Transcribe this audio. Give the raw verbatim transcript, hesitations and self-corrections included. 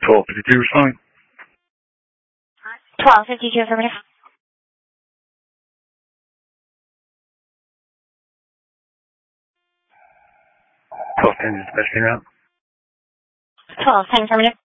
twelve fifty-two responding. twelve fifty-two affirmative. twelve ten is the best thing out. twelve ten affirmative.